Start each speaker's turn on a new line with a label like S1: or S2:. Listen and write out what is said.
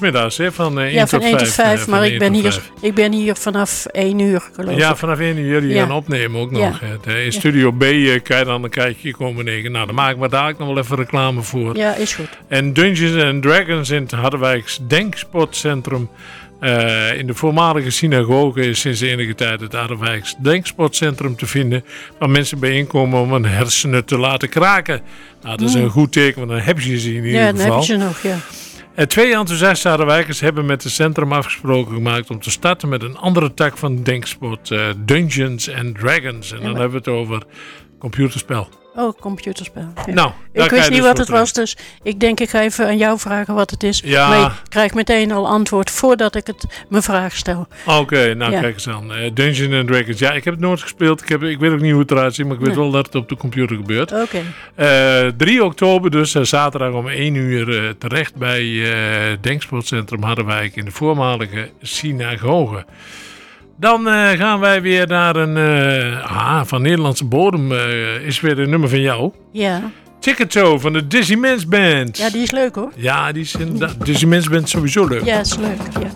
S1: 'smiddags, hè? Van 1
S2: Ja, van
S1: tot
S2: 1
S1: 5.
S2: tot 5, maar
S1: van 1 tot 5.
S2: ik ben hier vanaf 1 uur, geloof ik.
S1: Ja, vanaf 1 uur jullie gaan opnemen ook nog. In Studio B kan je dan een kijkje komen nemen. Nou, daar maak ik maar daar ook nog wel even reclame voor.
S2: Ja, is goed.
S1: En Dungeons and Dragons in het Harderwijks Denksportcentrum. In de voormalige synagoge is sinds enige tijd het Harderwijks Denksportcentrum te vinden. Waar mensen bijeenkomen om hun hersenen te laten kraken. Nou, dat is een goed teken, want dan heb je ze in ieder geval.
S2: Ja, dan heb je ze nog, ja.
S1: 2 enthousiaste Harderwijkers hebben met het centrum afgesproken gemaakt om te starten met een andere tak van denksport. Dungeons and Dragons. En dan hebben we het over computerspel.
S2: Oh, computerspel. Ja.
S1: Nou,
S2: ik wist niet wat het was, dus ik denk ik ga even aan jou vragen wat het is.
S1: Ja.
S2: Maar ik krijg meteen al antwoord voordat ik mijn vraag stel.
S1: Oké, nou kijk eens aan. Dungeons and Dragons. Ja, ik heb het nooit gespeeld. Ik weet ook niet hoe het eruit ziet, maar ik weet wel dat het op de computer gebeurt.
S2: Oké.
S1: 3 oktober dus, zaterdag om 1 uur terecht bij Denksportcentrum Harderwijk in de voormalige synagoge. Dan gaan wij weer naar een... van Nederlandse bodem is weer een nummer van jou.
S2: Ja.
S1: Ticket Toe van de Dizzy Mans Band.
S2: Ja, die is leuk hoor.
S1: Ja, die is Dizzy Mans Band sowieso leuk.
S2: Ja, is leuk. Ja.